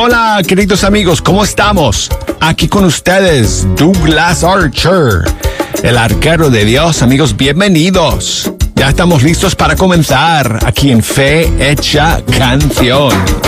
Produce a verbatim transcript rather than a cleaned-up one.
Hola, queridos amigos, ¿cómo estamos? Aquí con ustedes, Douglas Archer, el arquero de Dios. Amigos, bienvenidos. Ya estamos listos para comenzar aquí en Fe Hecha Canción.